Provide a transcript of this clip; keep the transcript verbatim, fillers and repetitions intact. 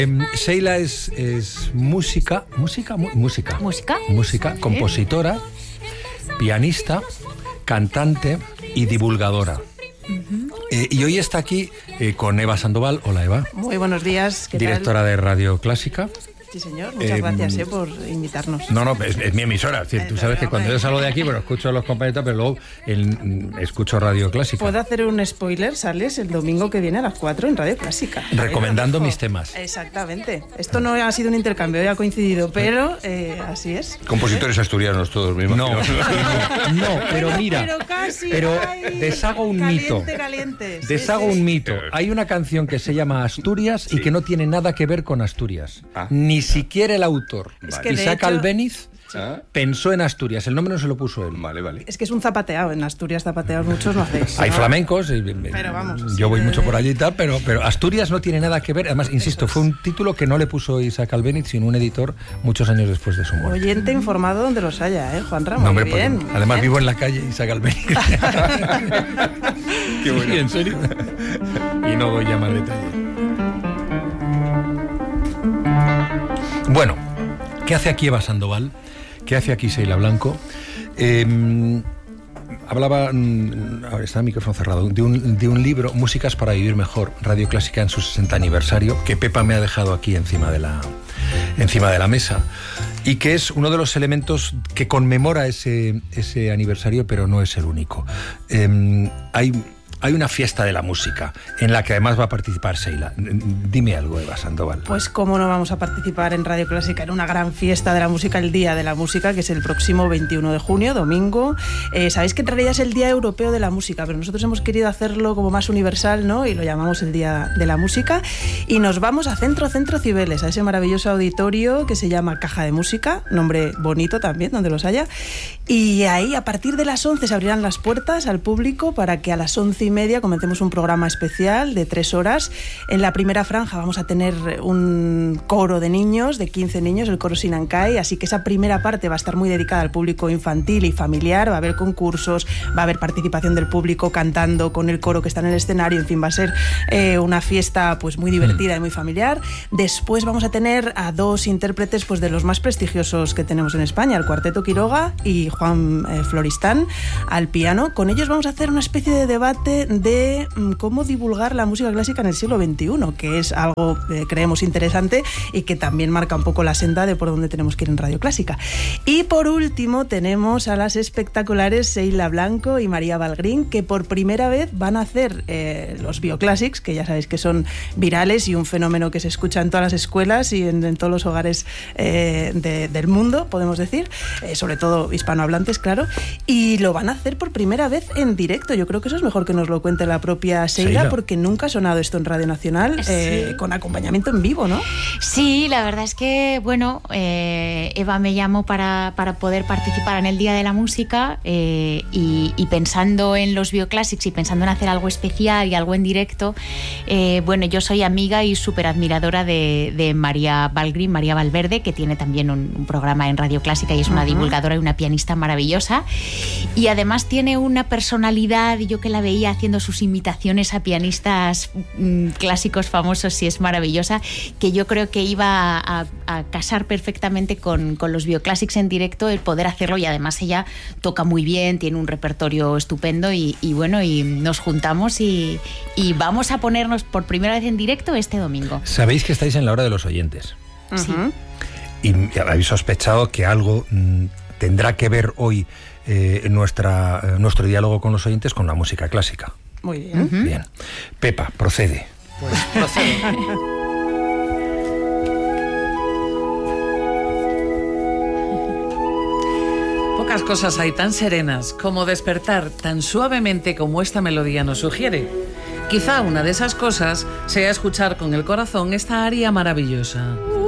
Sheila es, es música, música, música, música, música, sí. compositora, pianista, cantante y divulgadora. Uh-huh. Eh, y hoy está aquí eh, con Eva Sandoval. Hola, Eva. Muy buenos días. ¿Qué Directora tal? de Radio Clásica. Sí, señor. Muchas eh, gracias eh, por invitarnos. No, no, es, es mi emisora. Es decir, tú sabes que cuando yo salgo de aquí, bueno, escucho a los compañeros, pero luego el, escucho Radio Clásica. ¿Puedo hacer un spoiler? Sales el domingo que viene a las cuatro en Radio Clásica. Recomendando eh, mis temas. Exactamente. Esto no ha sido un intercambio, ya ha coincidido, pero eh, así es. Compositores ¿Eh? asturianos todos, me imagino. No, no, pero mira, pero, casi pero deshago un caliente, mito. Caliente. Deshago sí, sí. un mito. Hay una canción que se llama Asturias sí. y que no tiene nada que ver con Asturias. Ah, Ni ah. siquiera el autor. Es que Isaac Albéniz ¿Ah? pensó en Asturias, el nombre no se lo puso él. Vale, vale. Es que es un zapateado, en Asturias zapateados muchos no hacéis. Hay ¿no? flamencos, y, pero vamos, yo voy de... mucho por allí y tal, pero, pero Asturias no tiene nada que ver. Además, insisto, fue un título que no le puso Isaac Albéniz, sino un editor muchos años después de su muerte. Oyente informado donde los haya, ¿eh, Juan Ramón? No, hombre, bien, porque, además bien. vivo en la calle Isaac Albéniz. Qué bueno. Sí, en serio. Y no doy ya más detalle. Bueno, ¿qué hace aquí Eva Sandoval? ¿Qué hace aquí Sheila Blanco? Eh, hablaba, ahora está el micrófono cerrado, de un, de un libro, Músicas para vivir mejor, Radio Clásica en su sesenta aniversario, que Pepa me ha dejado aquí encima de la, encima de la mesa, y que es uno de los elementos que conmemora ese, ese aniversario, pero no es el único. Eh, hay... Hay una fiesta de la música en la que además va a participar Sheila. Dime algo, Eva Sandoval. Pues cómo no vamos a participar en Radio Clásica en una gran fiesta de la música, el Día de la Música, que es el próximo veintiuno de junio, domingo. Eh, Sabéis que en realidad es el Día Europeo de la Música, pero nosotros hemos querido hacerlo como más universal, ¿no? Y lo llamamos el Día de la Música. Y nos vamos a Centro Centro Cibeles, a ese maravilloso auditorio que se llama Caja de Música, nombre bonito también, donde los haya. Y ahí, a partir de las once, se abrirán las puertas al público para que a las once y media comencemos un programa especial de tres horas. En la primera franja vamos a tener un coro de niños, de quince niños, el coro Sinancay, así que esa primera parte va a estar muy dedicada al público infantil y familiar, va a haber concursos, va a haber participación del público cantando con el coro que está en el escenario, en fin, va a ser eh, una fiesta pues muy divertida y muy familiar. Después vamos a tener a dos intérpretes pues de los más prestigiosos que tenemos en España, el Cuarteto Quiroga y Juan eh, Floristán al piano. Con ellos vamos a hacer una especie de debate de cómo divulgar la música clásica en el siglo veintiuno, que es algo que creemos interesante y que también marca un poco la senda de por dónde tenemos que ir en Radio Clásica. Y por último tenemos a las espectaculares Sheila Blanco y María Valgrín, que por primera vez van a hacer eh, los Bioclassics, que ya sabéis que son virales y un fenómeno que se escucha en todas las escuelas y en, en todos los hogares eh, de, del mundo, podemos decir, eh, sobre todo hispanohablantes, claro, y lo van a hacer por primera vez en directo. Yo creo que eso es mejor que nos lo cuente la propia Sheila, Sheila, porque nunca ha sonado esto en Radio Nacional, sí. eh, con acompañamiento en vivo, ¿no? Sí, la verdad es que, bueno, eh, Eva me llamó para, para poder participar en el Día de la Música eh, y, y pensando en los Bioclassics y pensando en hacer algo especial y algo en directo, eh, bueno, yo soy amiga y súper admiradora de, de María Valgrín, María Valverde, que tiene también un, un programa en Radio Clásica y es una uh-huh. divulgadora y una pianista maravillosa, y además tiene una personalidad, yo que la veía haciendo sus imitaciones a pianistas mmm, clásicos famosos, y es maravillosa, que yo creo que iba a, a casar perfectamente con, con los Bioclassics en directo, el poder hacerlo, y además ella toca muy bien, tiene un repertorio estupendo y, y bueno, y nos juntamos y, y vamos a ponernos por primera vez en directo este domingo. Sabéis que estáis en la hora de los oyentes. Sí. Uh-huh. Y habéis sospechado que algo mmm, tendrá que ver hoy eh, nuestra, eh, nuestro diálogo con los oyentes con la música clásica. Muy bien. Uh-huh. Bien. Pepa, procede. Pues procede. Pocas cosas hay tan serenas como despertar tan suavemente como esta melodía nos sugiere. Quizá una de esas cosas sea escuchar con el corazón esta aria maravillosa.